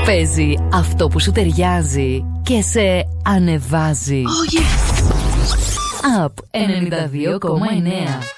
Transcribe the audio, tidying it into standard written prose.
Παίζει αυτό που σου ταιριάζει και σε ανεβάζει. Oh yes. Up 92,9.